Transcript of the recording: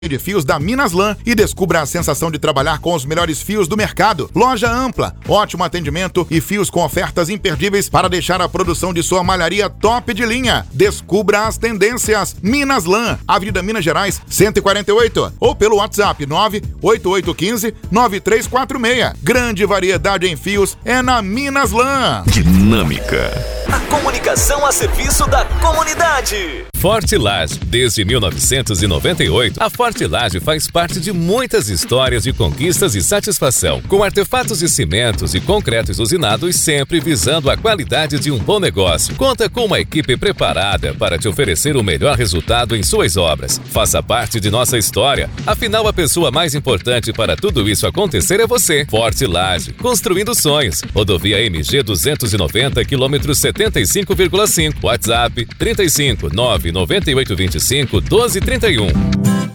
de fios da Minaslan e descubra a sensação de trabalhar com os melhores fios do mercado. Loja ampla, ótimo atendimento e fios com ofertas imperdíveis para deixar a produção de sua malharia top de linha. Descubra as tendências. Minaslan, Avenida Minas Gerais, 148, ou pelo WhatsApp 98815-9346. Grande variedade em fios é na Minaslan. Dinâmica. A comunicação a serviço da comunidade. Forte Laje. Desde 1998, a Forte Laje faz parte de muitas histórias de conquistas e satisfação, com artefatos de cimentos e concretos usinados, sempre visando a qualidade de um bom negócio. Conta com uma equipe preparada para te oferecer o melhor resultado em suas obras. Faça parte de nossa história. Afinal, a pessoa mais importante para tudo isso acontecer é você. Forte Laje, construindo sonhos. Rodovia MG 290, quilômetro 75,5. WhatsApp 35 99825 1231.